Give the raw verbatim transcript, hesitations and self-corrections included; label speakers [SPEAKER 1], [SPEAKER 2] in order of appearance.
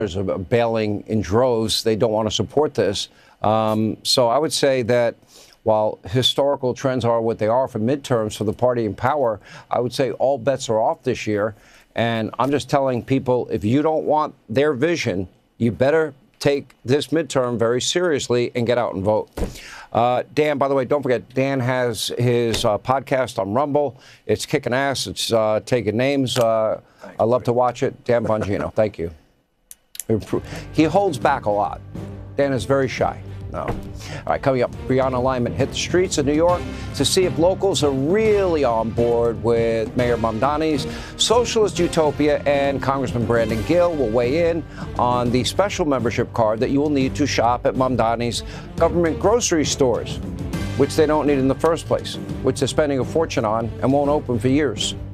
[SPEAKER 1] are bailing in droves. They don't want to support this. Um, so I would say that while historical trends are what they are for midterms for the party in power, I would say all bets are off this year. And I'm just telling people, if you don't want their vision, you better take this midterm very seriously and get out and vote. Uh, Dan, by the way, don't forget, Dan has his uh, podcast on Rumble. It's kicking ass. It's uh, taking names. Uh, I love to watch it. Dan Bongino, thank you. He holds back a lot. Dan is very shy. No. All right, coming up, Brianna Lyman hit the streets of New York to see if locals are really on board with Mayor Mamdani's socialist utopia, and Congressman Brandon Gill will weigh in on the special membership card that you will need to shop at Mamdani's government grocery stores, which they don't need in the first place, which they're spending a fortune on and won't open for years.